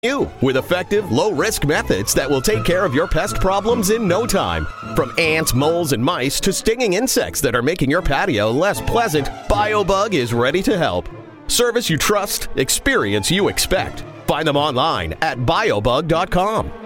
You with effective, low-risk methods that will take care of your pest problems in no time. From ants, moles, and mice to stinging insects that are making your patio less pleasant, BioBug is ready to help. Service you trust, experience you expect. Find them online at biobug.com.